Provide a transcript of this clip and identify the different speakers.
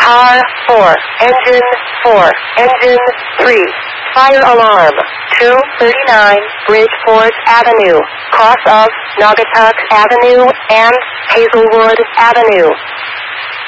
Speaker 1: Car 4, engine 4, engine 3. Fire alarm. 239 Bridgeport Avenue, cross of Naugatuck Avenue and Hazelwood Avenue.